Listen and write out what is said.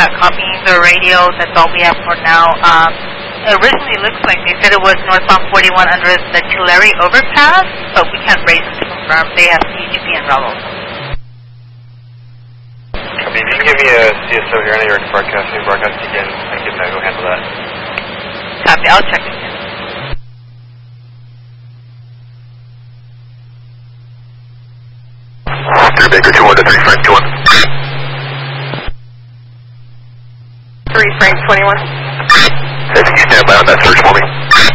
copying the radio. That's all we have for now. Originally, it looks like they said it was northbound 41 under the Tulare overpass, but we can't raise them to confirm. They have CHP and Rebels. Copy. If you can give me a CSO here, I know you're broadcasting again. I can go handle that. Copy. I'll check it. Baker 2-1 to 3 Frank 2-1. 3 Frank 21. If you stand by on that search for me.